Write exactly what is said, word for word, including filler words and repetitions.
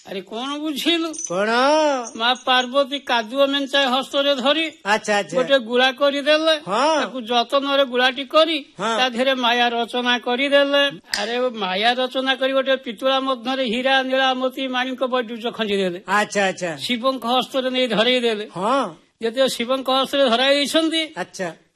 ଆରେ କଣ ବୁଝିଲୁ? କଣ? ମା ପାର୍ବତୀ କାଦୁଅ ମେଞ୍ଚାଏ ହସ୍ତରେ ଧରି ଆଚ୍ଛା ଆଚ୍ଛା ଗୋଟେ ଗୁଳା କରିଦେଲେ। ହଁ। ତାକୁ ଯତ୍ନରେ ଗୁଳାଟି କରି ହଁ। ତା ଦେହରେ ମାୟା ରଚନା କରିଦେଲେ। ଆରେ ମାୟା ରଚନା କରି ଗୋଟେ ପିତୁଳା ମଧ୍ୟରେ ହୀରା ନୀଳା ମୋତି ମାଣିକ ବୈଡୂର୍ଯ୍ୟ ଖଞ୍ଜିଦେଲେ। ଆଚ୍ଛା ଆଚ୍ଛା ଶିବଙ୍କ ହସ୍ତରେ ନେଇ ଧରେଇ ଦେଲେ। ହଁ। ଯେତେବେଳେ ଶିବଙ୍କ ହସ୍ତରେ ଧରାଇ ଦେଇଛନ୍ତି ଆଚ୍ଛା